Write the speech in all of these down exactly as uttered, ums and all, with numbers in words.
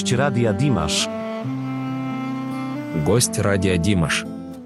Gość Radia Dimash. Гость Радио Димаш.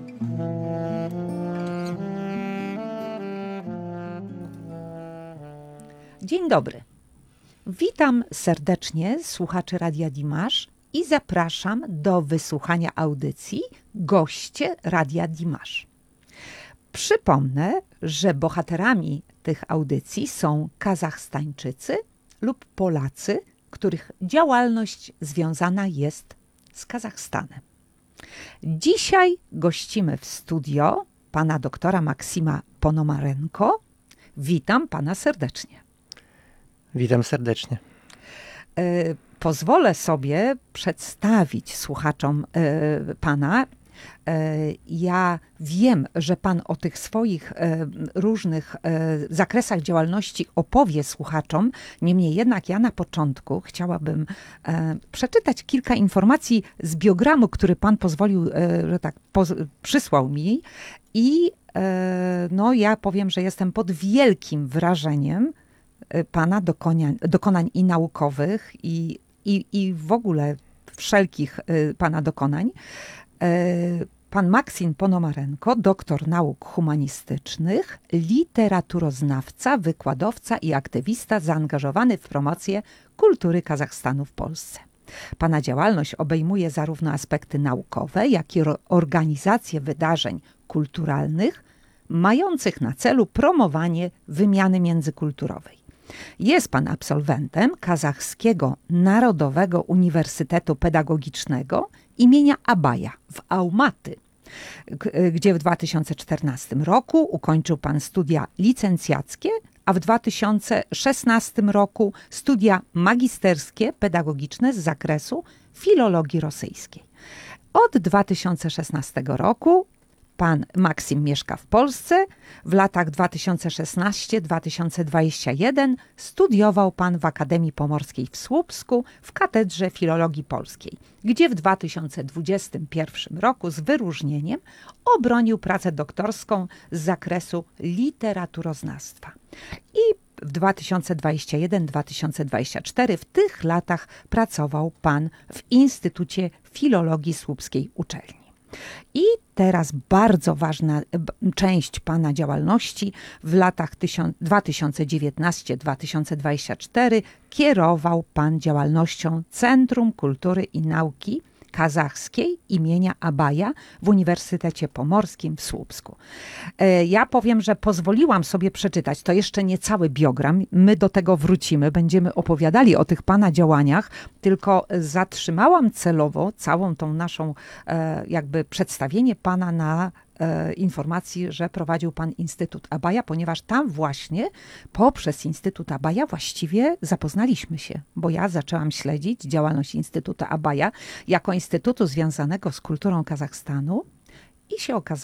Dzień dobry. Witam serdecznie słuchaczy Radia Dimash i zapraszam do wysłuchania audycji Goście Radia Dimash. Przypomnę, że bohaterami tych audycji są Kazachstańczycy lub Polacy, których działalność związana jest z Kazachstanem. Dzisiaj gościmy w studio pana doktora Maksima Ponomarenko. Witam pana serdecznie. Witam serdecznie. Y, pozwolę sobie przedstawić słuchaczom y, pana. Y, ja wiem, że pan o tych swoich y, różnych y, zakresach działalności opowie słuchaczom. Niemniej jednak ja na początku chciałabym y, przeczytać kilka informacji z biogramu, który pan pozwolił, y, że tak poz- przysłał mi. I y, no, ja powiem, że jestem pod wielkim wrażeniem pana dokonań, dokonań i naukowych i, i, i w ogóle wszelkich y, pana dokonań. Y, pan Maksim Ponomarenko, doktor nauk humanistycznych, literaturoznawca, wykładowca i aktywista zaangażowany w promocję kultury Kazachstanu w Polsce. Pana działalność obejmuje zarówno aspekty naukowe, jak i ro- organizację wydarzeń kulturalnych mających na celu promowanie wymiany międzykulturowej. Jest pan absolwentem Kazachskiego Narodowego Uniwersytetu Pedagogicznego imienia Abaja w Almaty, gdzie w dwa tysiące czternastym roku ukończył pan studia licencjackie, a w dwa tysiące szesnastym roku studia magisterskie pedagogiczne z zakresu filologii rosyjskiej. Od dwa tysiące szesnastego roku pan Maksim mieszka w Polsce. W latach dwa tysiące szesnastym do dwa tysiące dwudziestego pierwszego studiował pan w Akademii Pomorskiej w Słupsku w Katedrze Filologii Polskiej, gdzie w dwa tysiące dwudziestym pierwszym roku z wyróżnieniem obronił pracę doktorską z zakresu literaturoznawstwa. I w dwa tysiące dwudziestym pierwszym do dwa tysiące dwudziestego czwartego w tych latach pracował pan w Instytucie Filologii Słupskiej Uczelni. I teraz bardzo ważna część pana działalności w latach dwa tysiące dziewiętnastym do dwa tysiące dwudziestego czwartego kierował pan działalnością Centrum Kultury i Nauki Kazachskiej imienia Abaja w Uniwersytecie Pomorskim w Słupsku. Ja powiem, że pozwoliłam sobie przeczytać, to jeszcze nie cały biogram, my do tego wrócimy, będziemy opowiadali o tych pana działaniach, tylko zatrzymałam celowo całą tą naszą jakby przedstawienie pana na informacji, że prowadził pan Instytut Abaja, ponieważ tam właśnie poprzez Instytut Abaja właściwie zapoznaliśmy się, bo ja zaczęłam śledzić działalność Instytutu Abaja jako instytutu związanego z kulturą Kazachstanu i się okazało,